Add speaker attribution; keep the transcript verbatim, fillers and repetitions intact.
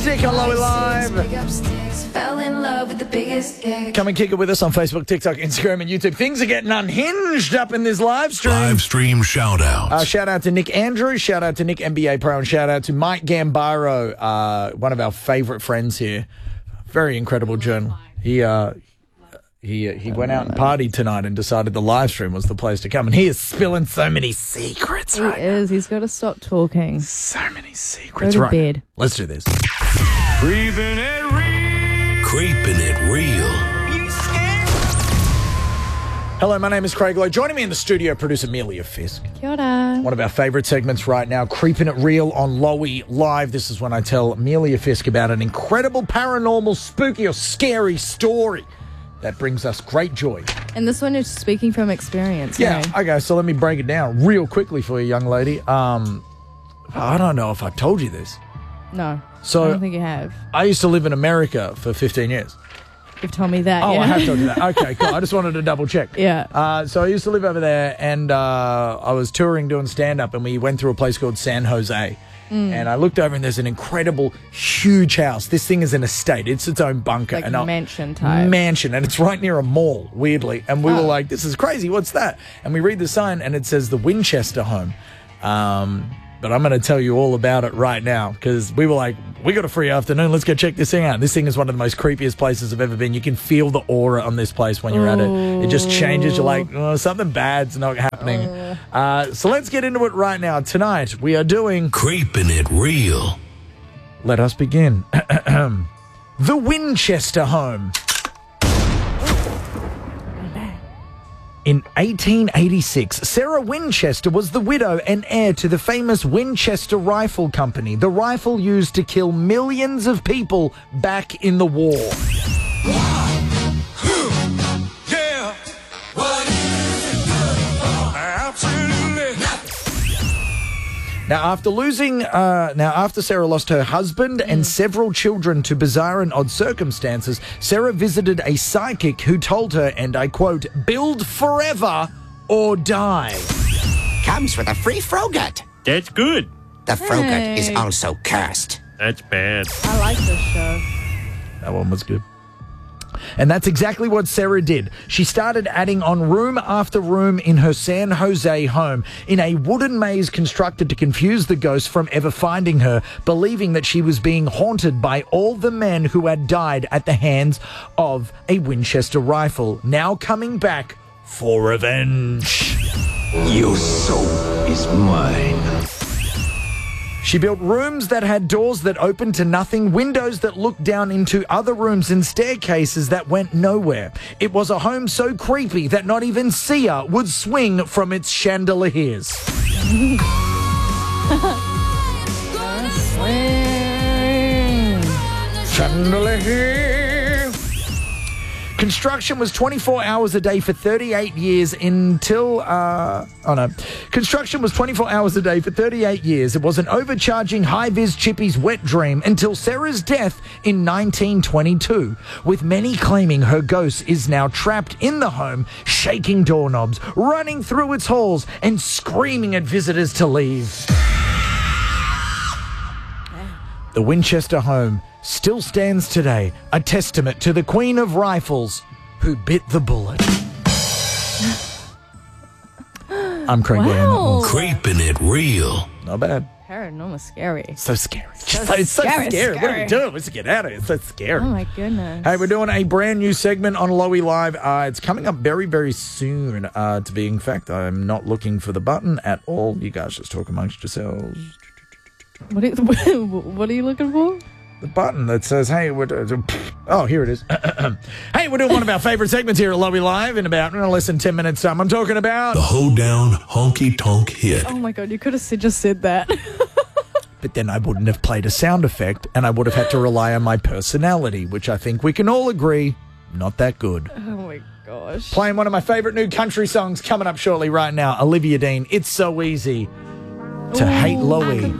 Speaker 1: Sick on Lowy Live.
Speaker 2: Fell in love with the biggest dick.
Speaker 1: Come and kick it with us on Facebook, TikTok, Instagram, and YouTube. Things are getting unhinged up in this live stream.
Speaker 3: Live stream shout out.
Speaker 1: Uh, shout out to Nick Andrews. Shout out to Nick N B A Pro. And shout out to Mike Gambaro, uh, one of our favourite friends here. Very incredible journal. He uh, he uh, he went out and partied tonight and decided the live stream was the place to come. And he is spilling so many secrets
Speaker 4: He
Speaker 1: right
Speaker 4: is. He's got to stop talking.
Speaker 1: So many secrets.
Speaker 4: Go to
Speaker 1: right.
Speaker 4: bed.
Speaker 1: Let's do this.
Speaker 3: Creeping it real. Creeping it real.
Speaker 1: Hello, my name is Craig Lowe. Joining me in the studio, producer Amelia Fisk.
Speaker 4: Kia ora.
Speaker 1: One of our favourite segments right now, Creeping It Real on Lowy Live. This is when I tell Amelia Fisk about an incredible paranormal, spooky or scary story that brings us great joy.
Speaker 4: And this one is speaking from experience.
Speaker 1: Yeah,
Speaker 4: no?
Speaker 1: okay, so let me break it down real quickly for you, young lady. Um, I don't know if I've told you this.
Speaker 4: No.
Speaker 1: So
Speaker 4: I don't think you have.
Speaker 1: I used to live in America for fifteen years.
Speaker 4: You've told me that.
Speaker 1: Oh,
Speaker 4: yeah.
Speaker 1: I have told you that. Okay, cool. I just wanted to double check.
Speaker 4: Yeah.
Speaker 1: Uh, so I used to live over there, and uh, I was touring doing stand-up, and we went through a place called San Jose. Mm. And I looked over, and there's an incredible, huge house. This thing is an estate. It's its own bunker.
Speaker 4: Like
Speaker 1: and I-
Speaker 4: mansion type.
Speaker 1: Mansion, and it's right near a mall, weirdly. And we
Speaker 4: Oh.
Speaker 1: were like, this is crazy. What's that? And we read the sign, and it says the Winchester home. Um, but I'm going to tell you all about it right now, because we were like, we got a free afternoon. Let's go check this thing out. This thing is one of the most creepiest places I've ever been. You can feel the aura on this place when you're at it. It just changes. You're like, oh, something bad's not happening. Uh, so let's get into it right now. Tonight, we are doing
Speaker 3: Creeping it real.
Speaker 1: Let us begin. The Winchester home. In eighteen eighty-six, Sarah Winchester was the widow and heir to the famous Winchester Rifle Company, the rifle used to kill millions of people back in the war.
Speaker 3: Yeah. Absolutely.
Speaker 1: Now, after losing, uh, now after Sarah lost her husband and several children to bizarre and odd circumstances, Sarah visited a psychic who told her, and I quote, "Build forever or die."
Speaker 5: Comes with a free Frogut.
Speaker 6: That's good.
Speaker 5: The Frogut is
Speaker 4: Hey.
Speaker 5: also cursed.
Speaker 6: That's bad.
Speaker 4: I like this show.
Speaker 1: That one was good. And that's exactly what Sarah did. She started adding on room after room in her San Jose home in a wooden maze constructed to confuse the ghost from ever finding her, believing that she was being haunted by all the men who had died at the hands of a Winchester rifle, now coming back for revenge.
Speaker 7: Your soul is mine.
Speaker 1: She built rooms that had doors that opened to nothing, windows that looked down into other rooms, and staircases that went nowhere. It was a home so creepy that not even Sia would swing from its chandeliers. Chandelier. Construction was twenty-four hours a day for thirty-eight years until, uh, oh no. Construction was twenty-four hours a day for thirty-eight years. It was an overcharging high-vis chippy's wet dream until Sarah's death in nineteen twenty-two, with many claiming her ghost is now trapped in the home, shaking doorknobs, running through its halls, and screaming at visitors to leave. The Winchester home still stands today, a testament to the Queen of Rifles who bit the bullet. I'm Craig Lowe.
Speaker 4: Wow.
Speaker 3: Creeping it real.
Speaker 1: Not bad.
Speaker 4: Paranormal scary.
Speaker 1: So scary.
Speaker 4: So
Speaker 1: So, it's so
Speaker 4: scary,
Speaker 1: scary. What are we
Speaker 4: scary.
Speaker 1: doing? Let's get out of here. It's so scary.
Speaker 4: Oh my goodness.
Speaker 1: Hey, we're doing a brand new segment on Lowy Live. Uh, it's coming up very, very soon. Uh, to be in fact, I'm not looking for the button at all. You guys just talk amongst yourselves.
Speaker 4: What are, you, what are you looking for?
Speaker 1: The button that says, hey, we're do- oh, here it is. Hey, we're doing one of our favorite segments here at Lowy Live in about uh, less than ten minutes time. I'm talking about...
Speaker 3: The hoedown honky tonk hit.
Speaker 4: Oh my god, you could have said- just said that.
Speaker 1: But then I wouldn't have played a sound effect, and I would have had to rely on my personality, which I think we can all agree, not that good.
Speaker 4: Oh my gosh.
Speaker 1: Playing one of my favorite new country songs coming up shortly right now. Olivia Dean, It's So Easy to Hate Lowy.